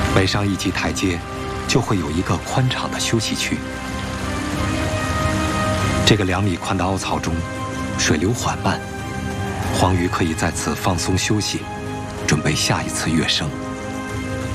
每上一级台阶，就会有一个宽敞的休息区。这个2米宽的凹槽中，水流缓慢，黄鱼可以在此放松休息，准备下一次跃升。